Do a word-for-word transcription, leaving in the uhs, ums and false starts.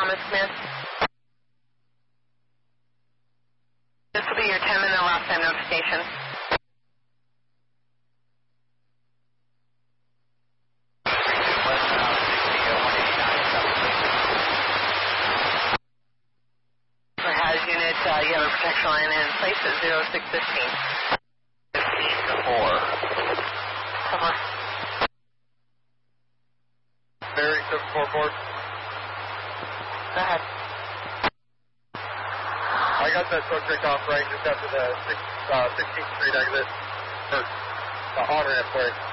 Thomas Smith. This will be your ten minute last time notification. For H A Z unit, uh, you have a protection line in place at zero six fifteen. fifteen to four. Come on. Bearing seven four four. Go ahead. I got that truck take off right just after the six, uh, sixteenth Street exit. Or the on-ramp way.